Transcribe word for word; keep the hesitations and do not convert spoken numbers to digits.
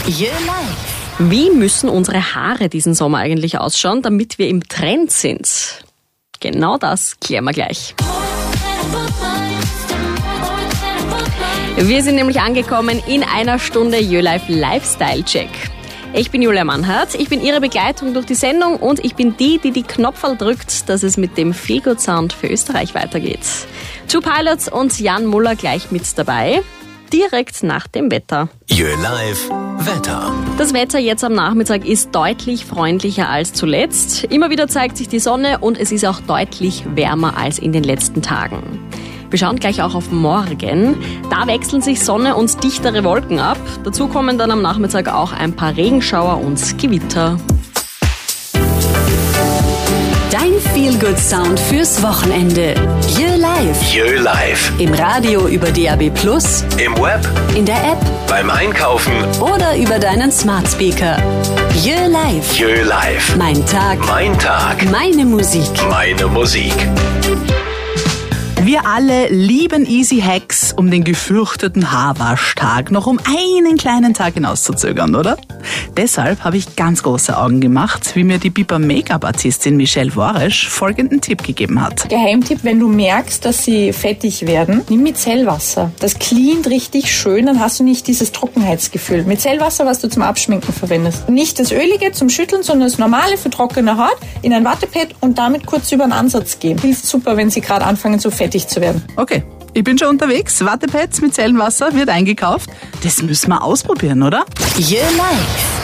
Jö Live. Wie müssen unsere Haare diesen Sommer eigentlich ausschauen, damit wir im Trend sind? Genau das klären wir gleich. Wir sind nämlich angekommen in einer Stunde Jö Live Lifestyle Check. Ich bin Julia Mannhardt, ich bin Ihre Begleitung durch die Sendung und ich bin die, die die Knopferl drückt, dass es mit dem Feelgood Sound für Österreich weitergeht. Two Pilots und Jan Muller gleich mit dabei, direkt nach dem Wetter. Jö Live Wetter. Das Wetter jetzt am Nachmittag ist deutlich freundlicher als zuletzt. Immer wieder zeigt sich die Sonne und es ist auch deutlich wärmer als in den letzten Tagen. Wir schauen gleich auch auf morgen. Da wechseln sich Sonne und dichtere Wolken ab. Dazu kommen dann am Nachmittag auch ein paar Regenschauer und Gewitter. Dein Feelgood-Sound fürs Wochenende. Jö Live. Jö Live. Im Radio über D A B plus, Im Web, in der App beim Einkaufen. oder über deinen Smart Speaker. Jö Live. Jö Live. Mein Tag, Mein Tag. meine Musik. Meine Musik. Wir alle lieben Easy Hacks, um den gefürchteten Haarwaschtag noch um einen kleinen Tag hinauszuzögern, oder? Deshalb habe ich ganz große Augen gemacht, wie mir die Biber Make-up-Artistin Michelle Woresch folgenden Tipp gegeben hat. Geheimtipp, wenn du merkst, dass sie fettig werden, nimm Micellwasser. Das cleant richtig schön, dann hast du nicht dieses Trockenheitsgefühl. Micellwasser, was du zum Abschminken verwendest. Nicht das Ölige zum Schütteln, sondern das normale für trockene Haut in ein Wattepad und damit kurz über den Ansatz gehen. Hilft super, wenn sie gerade anfangen, so fettig zu werden. Okay, ich bin schon unterwegs. Wattepads mit Zellenwasser wird eingekauft. Das müssen wir ausprobieren, oder? Jö Live.